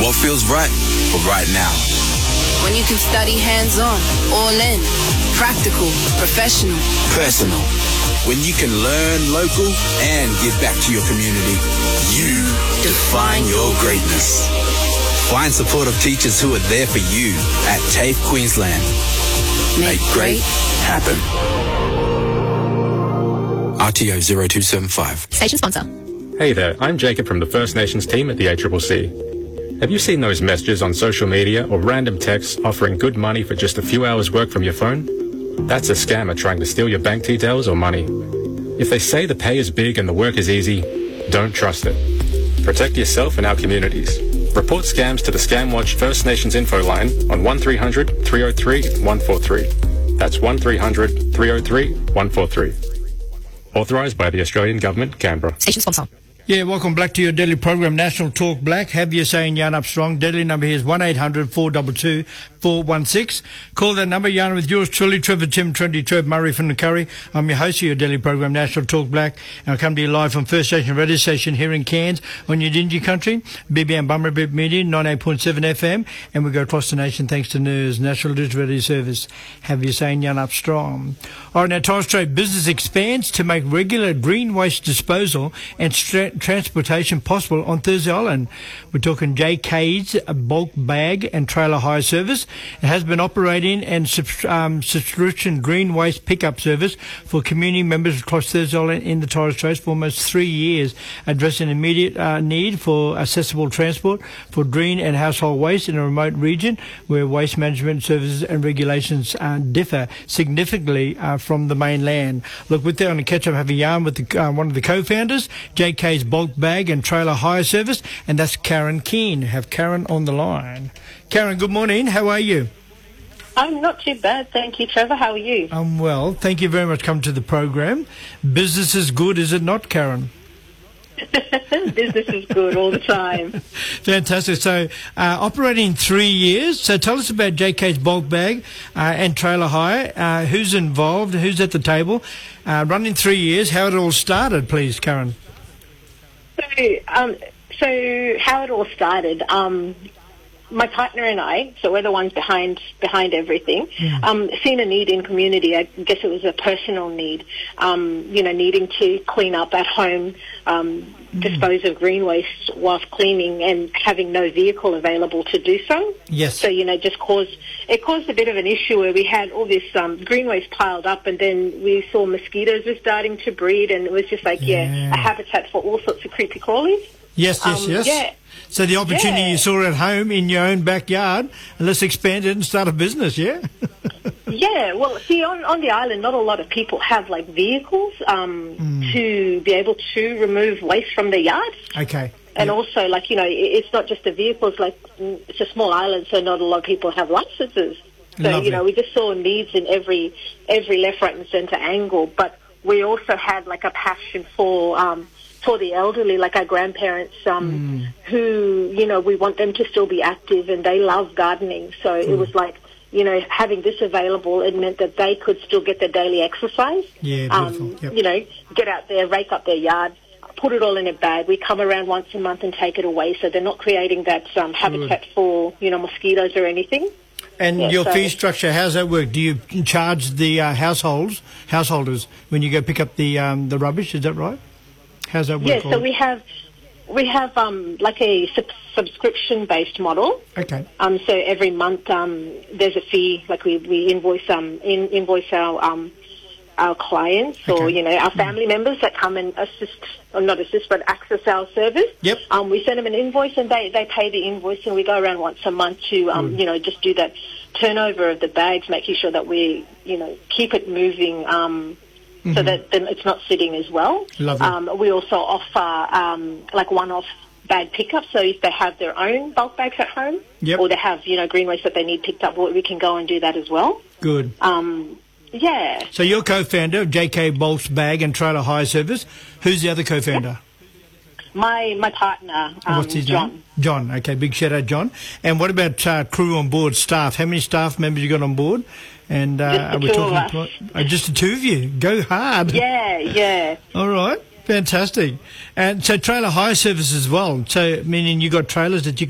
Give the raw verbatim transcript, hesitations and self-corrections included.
What feels right for right now? When you can study hands-on, all in, practical, professional, personal. When you can learn local and give back to your community. You define your greatness. Find supportive teachers who are there for you at TAFE Queensland. Make great happen. R T O zero two seven five. Station sponsor. Hey there, I'm Jacob from the First Nations team at the A C C C. Have you seen those messages on social media or random texts offering good money for just a few hours work from your phone? That's a scammer trying to steal your bank details or money. If they say the pay is big and the work is easy, don't trust it. Protect yourself and our communities. Report scams to the Scamwatch First Nations info line on one three hundred, three oh three, one four three. That's one three hundred, three oh three, one four three. Authorised by the Australian Government, Canberra. Station sponsor. Yeah, welcome back to your daily program, National Talk Black. Have your say in Yarn Up Strong. Deadly number here is one eight hundred, four two two, four one six. Call that number, Yarn with yours truly, Trevor Tim Trendy, Trev Murray from the Curry. I'm your host of your daily program, National Talk Black. And I come to you live from First Station Radio Station here in Cairns on your Dingy Country, B B M Bummerbip Media, ninety-eight point seven F M. And we go across the nation thanks to N E R S, National Digital Radio Service. Have your say in Yarn Up Strong. All right, now Torres Strait business expands to make regular green waste disposal and stra- transportation possible on Thursday Island. We're talking J K's bulk bag and trailer hire service. It has been operating and um, subscription green waste pickup service for community members across Thursday Island in the Torres Strait for almost three years, addressing immediate uh, need for accessible transport for green and household waste in a remote region where waste management services and regulations uh, differ significantly uh, from the mainland. Look, we're there on the catch-up, have a yarn with the, uh, one of the co-founders, J K's bulk bag and trailer hire service, and that's Karen Keane. Have Karen on the line. Karen, good morning. How are you? I'm not too bad, thank you, Trevor. How are you? I'm well. Thank you very much for coming to the program. Business is good, is it not, Karen? Business is good all the time. Fantastic. So, uh, operating three years. So, tell us about J K's bulk bag uh, and trailer hire. Uh, who's involved? Who's at the table? Uh, running three years. How it all started, please, Karen. So, um, so how it all started. Um, my partner and I, so we're the ones behind behind everything, mm. um, seen a need in community. I guess it was a personal need, um, you know, needing to clean up at home, um, mm. dispose of green waste whilst cleaning and having no vehicle available to do so. Yes. So, you know, just caused, it caused a bit of an issue where we had all this um, green waste piled up, and then we saw mosquitoes were starting to breed, and it was just like, yeah, yeah a habitat for all sorts of creepy crawlies. Yes, yes, um, yes. Yeah. So the opportunity yeah. you saw at home in your own backyard, and let's expand it and start a business, yeah? Yeah, well, see, on, on the island, not a lot of people have, like, vehicles um, mm. to be able to remove waste from their yards. Okay. And yep. also, like, you know, it's not just the vehicles, like, it's a small island, so not a lot of people have licenses. So, Lovely. You know, we just saw needs in every every left, right and centre angle. But we also had, like, a passion for... Um, for the elderly, like our grandparents, um, mm. who, you know, we want them to still be active, and they love gardening. So mm. it was like, you know, having this available, it meant that they could still get their daily exercise. Yeah, beautiful. Um, yep. You know, get out there, rake up their yard, put it all in a bag. We come around once a month and take it away, so they're not creating that um, habitat Good. for, you know, mosquitoes or anything. And yeah, your so fee structure, how's that work? Do you charge the uh, households, householders when you go pick up the um, the rubbish? Is that right? How's that work? Yeah, so we have we have um, like a sub- subscription-based model. Okay. Um, so every month um, there's a fee, like we, we invoice um in, invoice our um our clients okay. or you know our family mm. members that come and assist or not assist but access our service. Yep. Um, we send them an invoice and they, they pay the invoice, and we go around once a month to um mm. you know just do that turnover of the bags, making sure that we you know keep it moving um. Mm-hmm. So that then it's not sitting as well. Lovely. Um, we also offer um, like one-off bag pickup. So if they have their own bulk bags at home, yep. or they have you know green waste that they need picked up, we can go and do that as well. Good. Um, yeah. So you're co-founder of J K Bulk Bag and Trailer Hire Service. Who's the other co-founder? Yep. My my partner, um, What's his John. name? John. Okay, big shout out, John. And what about uh, crew on board, staff? How many staff members you got on board? And uh, just the are we two talking of us. About, uh, just the two of you? Go hard. Yeah, yeah. All right, fantastic. And so trailer hire service as well. So meaning you got trailers that you